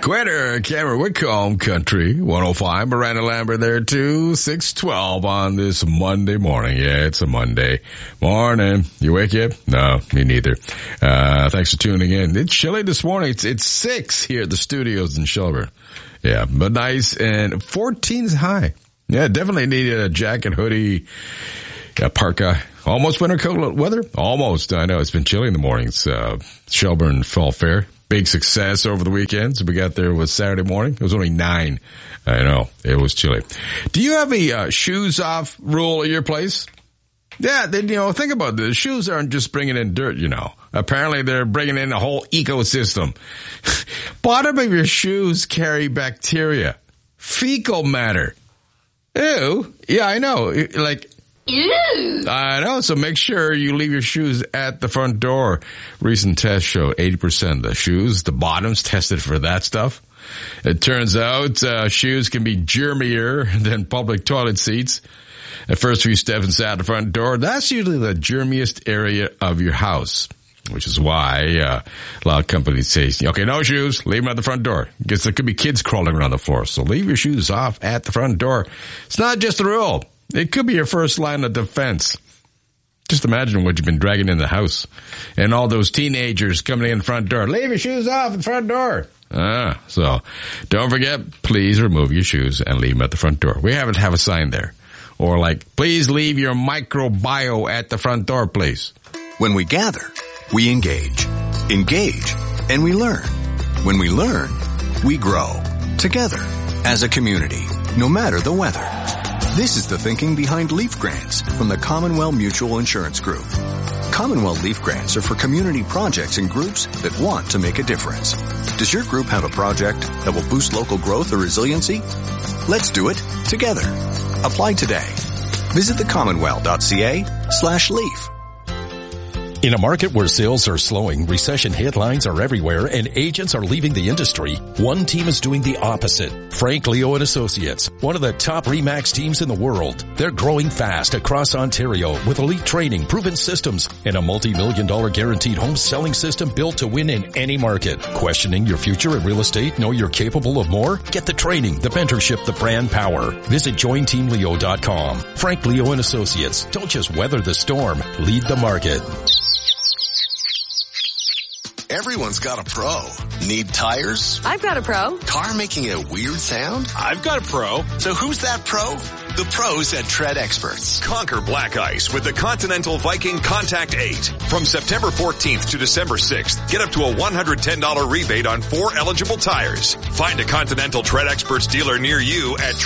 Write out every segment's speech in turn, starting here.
Quitter, Cameron Whitcomb, Country 105. Miranda Lambert there too. 6:12 on this Monday morning. Yeah, it's a Monday morning. You awake yet? No, me neither. Thanks for tuning in. It's chilly this morning. It's 6 here at the studios in Shelburne. Yeah, but nice, and 14's high. Yeah, definitely need a jacket, hoodie, a parka. Almost winter coat weather. Almost. I know it's been chilly in the mornings. Shelburne Fall Fair. Big success over the weekend. So we got there was Saturday morning. It was only 9. I know. It was chilly. Do you have a shoes off rule at your place? Yeah, then, think about this. Shoes aren't just bringing in dirt, Apparently they're bringing in a whole ecosystem. Bottom of your shoes carry bacteria. Fecal matter. Ew. Yeah, I know. Ew. I know, so make sure you leave your shoes at the front door. Recent tests show 80% of the shoes, the bottoms, tested for that stuff. It turns out shoes can be germier than public toilet seats. The first few steps inside the front door, that's usually the germiest area of your house, which is why a lot of companies say, okay, no shoes, leave them at the front door. Because there could be kids crawling around the floor, so leave your shoes off at the front door. It's not just a rule. It could be your first line of defense. Just imagine what you've been dragging in the house. And all those teenagers coming in the front door. Leave your shoes off at the front door. So don't forget, please remove your shoes and leave them at the front door. We have a sign there. Or please leave your microbio at the front door, please. When we gather, we engage, and we learn. When we learn, we grow. Together, as a community, no matter the weather. This is the thinking behind Leaf Grants from the Commonwealth Mutual Insurance Group. Commonwealth Leaf Grants are for community projects and groups that want to make a difference. Does your group have a project that will boost local growth or resiliency? Let's do it together. Apply today. Visit thecommonwealth.ca/leaf. In a market where sales are slowing, recession headlines are everywhere, and agents are leaving the industry, one team is doing the opposite. Frank Leo & Associates, one of the top RE/MAX teams in the world. They're growing fast across Ontario with elite training, proven systems, and a multi-million-dollar guaranteed home selling system built to win in any market. Questioning your future in real estate? Know you're capable of more? Get the training, the mentorship, the brand power. Visit jointeamleo.com. Frank Leo & Associates. Don't just weather the storm. Lead the market. Everyone's got a pro. Need tires? I've got a pro. Car making a weird sound? I've got a pro. So who's that pro? The pros at Tread Experts. Conquer black ice with the Continental Viking Contact 8. From September 14th to December 6th, get up to a $110 rebate on 4 eligible tires. Find a Continental Tread Experts dealer near you at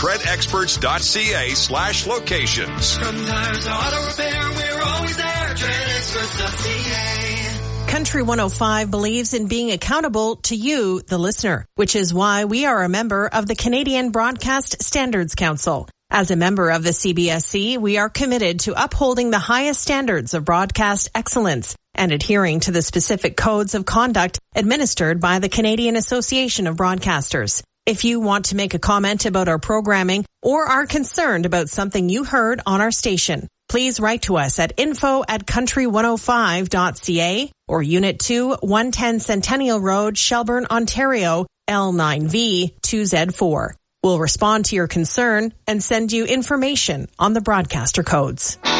treadexperts.ca/locations. From tires to auto repair, we're always there. treadexperts.ca. Country 105 believes in being accountable to you, the listener, which is why we are a member of the Canadian Broadcast Standards Council. As a member of the CBSC, we are committed to upholding the highest standards of broadcast excellence and adhering to the specific codes of conduct administered by the Canadian Association of Broadcasters. If you want to make a comment about our programming or are concerned about something you heard on our station, please write to us at info@country105.ca or Unit 2, 110 Centennial Road, Shelburne, Ontario, L9V 2Z4. We'll respond to your concern and send you information on the broadcaster codes.